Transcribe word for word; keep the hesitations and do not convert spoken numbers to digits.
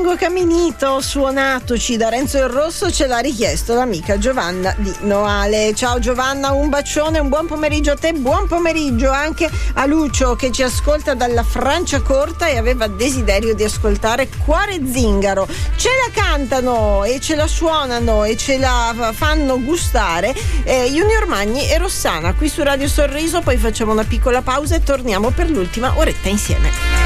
Tango Caminito, suonatoci da Renzo il Rosso, ce l'ha richiesto l'amica Giovanna di Noale. Ciao Giovanna, un bacione, un buon pomeriggio a te, buon pomeriggio anche a Lucio che ci ascolta dalla Franciacorta e aveva desiderio di ascoltare Cuore Zingaro. Ce la cantano e ce la suonano e ce la fanno gustare eh, Junior Magni e Rossana qui su Radio Sorriso, poi facciamo una piccola pausa e torniamo per l'ultima oretta insieme.